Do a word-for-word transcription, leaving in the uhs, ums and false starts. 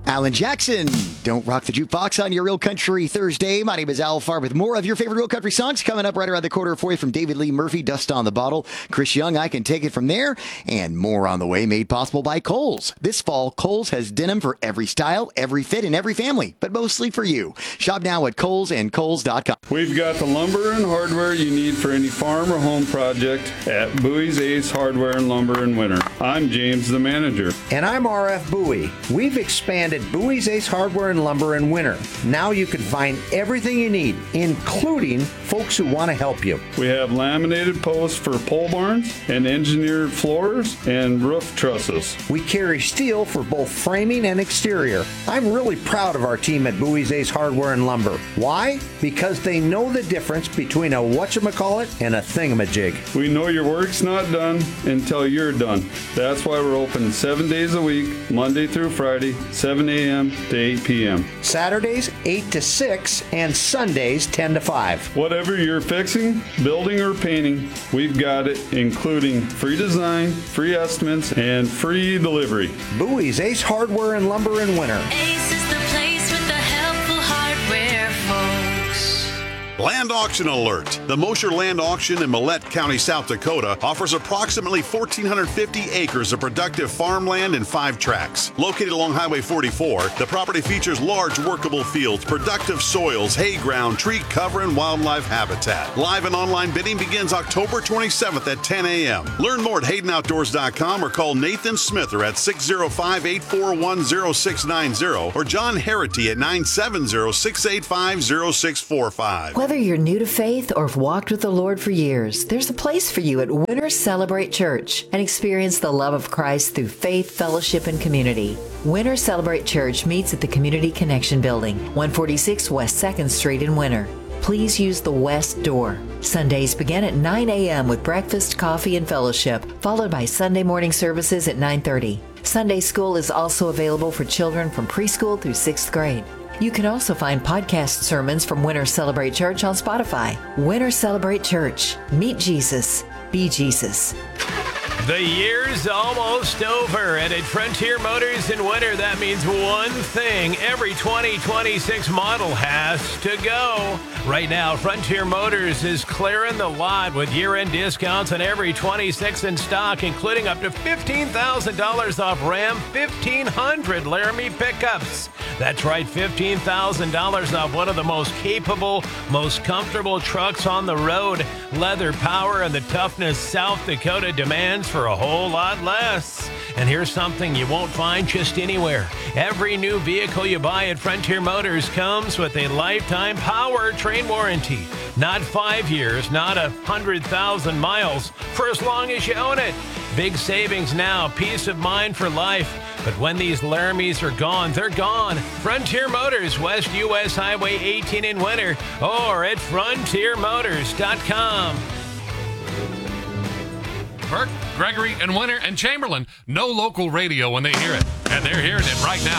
Alan Jackson, don't rock the jukebox on your Real Country Thursday. My name is Al Farr with more of your favorite Real Country songs coming up right around the corner for you from David Lee Murphy, Dust on the Bottle, Chris Young, I Can Take It From There, and more on the way, made possible by Kohl's. This fall, Kohl's has denim for every style, every fit, and every family, but mostly for you. Shop now at Kohl's and Kohl's dot com. We've got the lumber and hardware you need for any farm or home project at Bowie's Ace Hardware and Lumber in winter. I'm James, the manager. And I'm R F Bowie. We've expanded Bowie's Ace Hardware and Lumber in winter. Now you can find everything you need, including folks who want to help you. We have laminated posts for pole barns and engineered floors and roof trusses. We carry steel for both framing and exterior. I'm really proud of our team at Bowie's Ace Hardware and Lumber. Why? Because they know the difference between a whatchamacallit and a thingamajig. We know your work's not done until you're done. That's why we're open seven days a week, Monday through Friday, seven a.m. to eight p.m. Saturdays, eight to six, and Sundays, ten to five. Whatever you're fixing, building, or painting, we've got it, including free design, free estimates, and free delivery. Bowie's Ace Hardware and Lumber in winter. Ace is the place with the helpful hardware, folks. Land auction alert. The Mosher Land Auction in Millette County, South Dakota offers approximately one thousand four hundred fifty acres of productive farmland and five tracts. Located along Highway forty-four, the property features large workable fields, productive soils, hay ground, tree cover, and wildlife habitat. Live and online bidding begins October twenty-seventh at ten a.m. Learn more at Hayden Outdoors dot com or call Nathan Smither at six oh five, eight four one, oh six nine oh or John Harity at nine seven zero, six eight five, oh six four five. Whether you're new to faith or have walked with the Lord for years, there's a place for you at Winter Celebrate Church and experience the love of Christ through faith, fellowship, and community. Winter Celebrate Church meets at the Community Connection Building, one forty-six West second Street in Winter. Please use the west door. Sundays begin at nine a.m. with breakfast, coffee, and fellowship, followed by Sunday morning services at nine thirty. Sunday school is also available for children from preschool through sixth grade. You can also find podcast sermons from Winter Celebrate Church on Spotify. Winter Celebrate Church. Meet Jesus. Be Jesus. The year's almost over, and at Frontier Motors in winter, that means one thing. Every twenty twenty-six model has to go. Right now, Frontier Motors is clearing the lot with year-end discounts on every twenty-six in stock, including up to fifteen thousand dollars off Ram fifteen hundred Laramie pickups. That's right, fifteen thousand dollars off one of the most capable, most comfortable trucks on the road. Leather power and the toughness South Dakota demands for a whole lot less. And here's something you won't find just anywhere. Every new vehicle you buy at Frontier Motors comes with a lifetime powertrain warranty. Not five years, not a hundred thousand miles, for as long as you own it. Big savings now, peace of mind for life. But when these Laramies are gone, they're gone. Frontier Motors, West U S Highway eighteen in winter, or at frontier motors dot com. Burke, Gregory, and Winter, and Chamberlain know local radio when they hear it. And they're hearing it right now.